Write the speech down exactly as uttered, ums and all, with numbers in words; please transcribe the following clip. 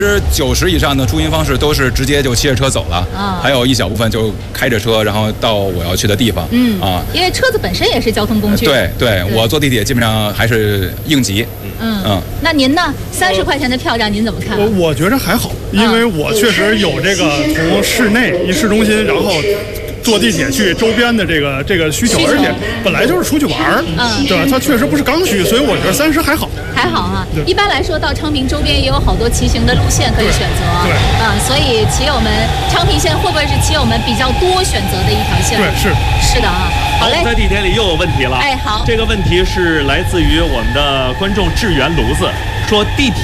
之九十以上的出行方式都是直接就骑着车走了，啊，还有一小部分就开着车，然后到我要去的地方， 嗯啊， 因为车子本身也是交通工具。 对对，我坐地铁基本上还是应急。 嗯嗯，那您呢？三十块钱的票价您怎么看？ 我我觉着还好，因为我确实有这个从市内一市中心，然后坐地铁去周边的这个这个需求，而且本来就是出去玩儿，嗯，对吧？它确实不是刚需，所以我觉得三十还好。 还好啊，一般来说到昌平周边也有好多骑行的路线可以选择， 对， 嗯，所以骑友们昌平线会不会是骑友们比较多选择的一条线？ 对，是是的啊。好嘞， 在地铁里又有问题了。 哎，好， 这个问题是来自于我们的观众志源炉子，说地铁。